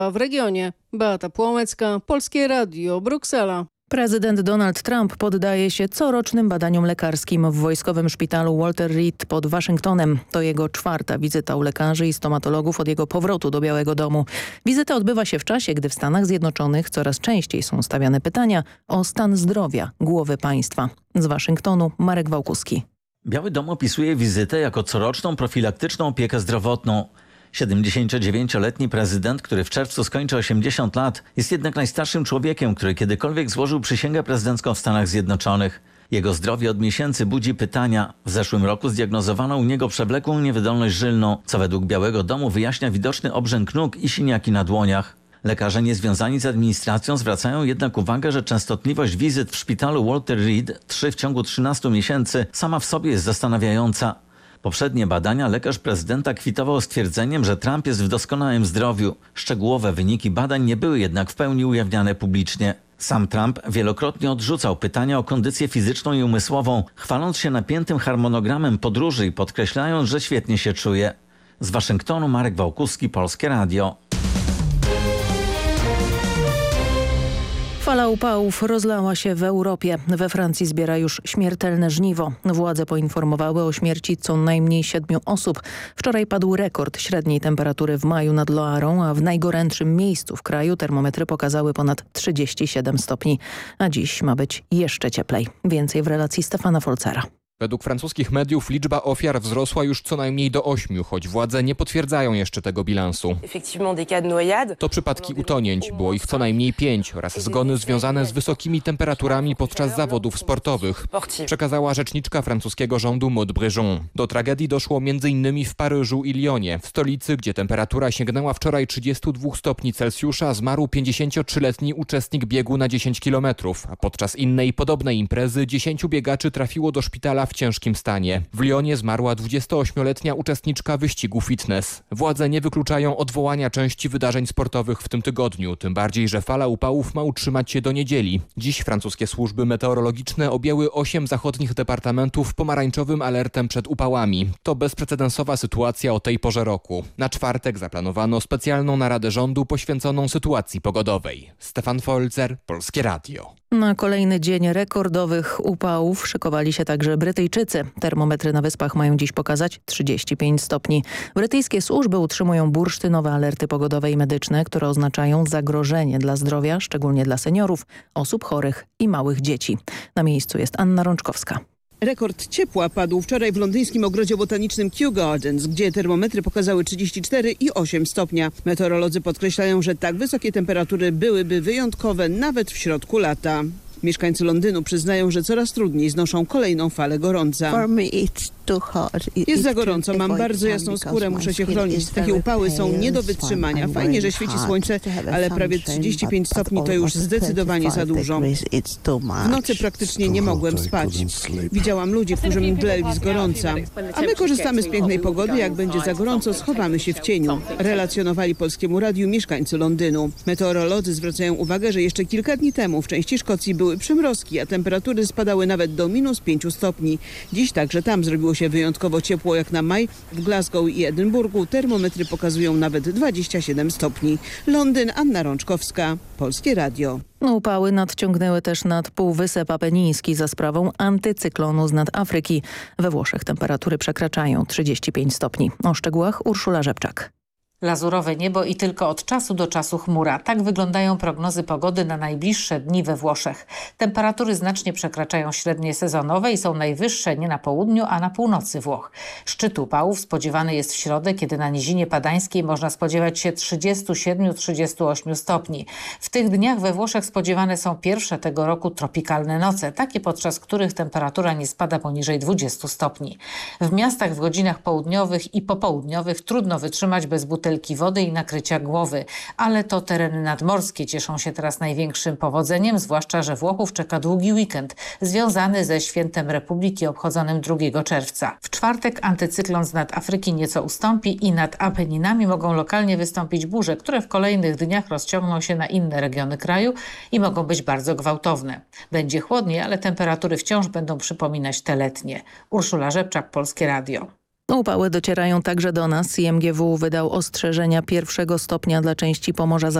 A w regionie Beata Płomecka, Polskie Radio, Bruksela. Prezydent Donald Trump poddaje się corocznym badaniom lekarskim w wojskowym szpitalu Walter Reed pod Waszyngtonem. To jego 4. wizyta u lekarzy i stomatologów od jego powrotu do Białego Domu. Wizyta odbywa się w czasie, gdy w Stanach Zjednoczonych coraz częściej są stawiane pytania o stan zdrowia głowy państwa. Z Waszyngtonu Marek Wałkuski. Biały Dom opisuje wizytę jako coroczną profilaktyczną opiekę zdrowotną. 79-letni prezydent, który w czerwcu skończy 80 lat, jest jednak najstarszym człowiekiem, który kiedykolwiek złożył przysięgę prezydencką w Stanach Zjednoczonych. Jego zdrowie od miesięcy budzi pytania. W zeszłym roku zdiagnozowano u niego przewlekłą niewydolność żylną, co według Białego Domu wyjaśnia widoczny obrzęk nóg i siniaki na dłoniach. Lekarze niezwiązani z administracją zwracają jednak uwagę, że częstotliwość wizyt w szpitalu Walter Reed, 3 w ciągu 13 miesięcy, sama w sobie jest zastanawiająca. Poprzednie badania lekarz prezydenta kwitował stwierdzeniem, że Trump jest w doskonałym zdrowiu. Szczegółowe wyniki badań nie były jednak w pełni ujawniane publicznie. Sam Trump wielokrotnie odrzucał pytania o kondycję fizyczną i umysłową, chwaląc się napiętym harmonogramem podróży i podkreślając, że świetnie się czuje. Z Waszyngtonu Marek Wałkuski, Polskie Radio. Fala upałów rozlała się w Europie. We Francji zbiera już śmiertelne żniwo. Władze poinformowały o śmierci co najmniej 7 osób. Wczoraj padł rekord średniej temperatury w maju nad Loarą, a w najgorętszym miejscu w kraju termometry pokazały ponad 37 stopni. A dziś ma być jeszcze cieplej. Więcej w relacji Stefana Folcera. Według francuskich mediów liczba ofiar wzrosła już co najmniej do 8, choć władze nie potwierdzają jeszcze tego bilansu. To przypadki utonięć, było ich co najmniej 5 oraz zgony związane z wysokimi temperaturami podczas zawodów sportowych, przekazała rzeczniczka francuskiego rządu Maud Brejon. Do tragedii doszło m.in. w Paryżu i Lyonie. W stolicy, gdzie temperatura sięgnęła wczoraj 32 stopni Celsjusza, zmarł 53-letni uczestnik biegu na 10 km, a podczas innej podobnej imprezy 10 biegaczy trafiło do szpitala w ciężkim stanie. W Lyonie zmarła 28-letnia uczestniczka wyścigu fitness. Władze nie wykluczają odwołania części wydarzeń sportowych w tym tygodniu, tym bardziej, że fala upałów ma utrzymać się do niedzieli. Dziś francuskie służby meteorologiczne objęły 8 zachodnich departamentów pomarańczowym alertem przed upałami. To bezprecedensowa sytuacja o tej porze roku. Na czwartek zaplanowano specjalną naradę rządu poświęconą sytuacji pogodowej. Stefan Folzer, Polskie Radio. Na kolejny dzień rekordowych upałów szykowali się także Brytyjczycy. Termometry na wyspach mają dziś pokazać 35 stopni. Brytyjskie służby utrzymują bursztynowe alerty pogodowe i medyczne, które oznaczają zagrożenie dla zdrowia, szczególnie dla seniorów, osób chorych i małych dzieci. Na miejscu jest Anna Rączkowska. Rekord ciepła padł wczoraj w londyńskim ogrodzie botanicznym Kew Gardens, gdzie termometry pokazały 34,8 stopnia. Meteorolodzy podkreślają, że tak wysokie temperatury byłyby wyjątkowe nawet w środku lata. Mieszkańcy Londynu przyznają, że coraz trudniej znoszą kolejną falę gorąca. Jest za gorąco, mam bardzo jasną skórę, muszę się chronić. Takie upały są nie do wytrzymania. Fajnie, że świeci słońce, ale prawie 35 stopni to już zdecydowanie za dużo. W nocy praktycznie nie mogłem spać. Widziałam ludzi, którzy mdleli z gorąca. A my korzystamy z pięknej pogody, jak będzie za gorąco, schowamy się w cieniu. Relacjonowali Polskiemu Radiu mieszkańcy Londynu. Meteorolodzy zwracają uwagę, że jeszcze kilka dni temu w części Szkocji były przymrozki, a temperatury spadały nawet do -5 stopni. Dziś także tam zrobiło się wyjątkowo ciepło jak na maj. W Glasgow i Edynburgu termometry pokazują nawet 27 stopni. Londyn, Anna Rączkowska, Polskie Radio. Upały nadciągnęły też nad Półwysep Apeniński za sprawą antycyklonu z nad Afryki. We Włoszech temperatury przekraczają 35 stopni. O szczegółach Urszula Rzepczak. Lazurowe niebo i tylko od czasu do czasu chmura. Tak wyglądają prognozy pogody na najbliższe dni we Włoszech. Temperatury znacznie przekraczają średnie sezonowe i są najwyższe nie na południu, a na północy Włoch. Szczyt upałów spodziewany jest w środę, kiedy na Nizinie Padańskiej można spodziewać się 37-38 stopni. W tych dniach we Włoszech spodziewane są pierwsze tego roku tropikalne noce, takie podczas których temperatura nie spada poniżej 20 stopni. W miastach w godzinach południowych i popołudniowych trudno wytrzymać bez butelki wody i nakrycia głowy, ale to tereny nadmorskie cieszą się teraz największym powodzeniem, zwłaszcza że Włochów czeka długi weekend związany ze Świętem Republiki obchodzonym 2 czerwca. W czwartek antycyklon z nad Afryki nieco ustąpi i nad Apeninami mogą lokalnie wystąpić burze, które w kolejnych dniach rozciągną się na inne regiony kraju i mogą być bardzo gwałtowne. Będzie chłodniej, ale temperatury wciąż będą przypominać te letnie. Urszula Rzepczak, Polskie Radio. Upały docierają także do nas. IMGW wydał ostrzeżenia 1. stopnia dla części Pomorza